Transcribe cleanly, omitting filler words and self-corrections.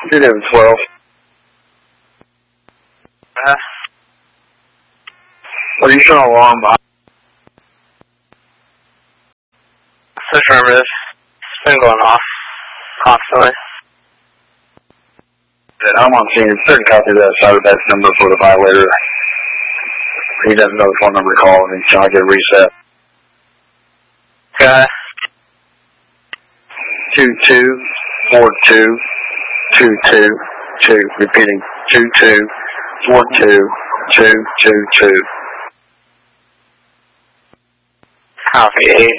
You're doing 12. What are you showing alarm behind? Affirmative. It's been going off constantly. I'm on scene. Certain copy of that Saturday number for the violator. He doesn't know the phone number to call and he's trying to get a reset. Okay. 224222. Repeating 224222. Copy 8.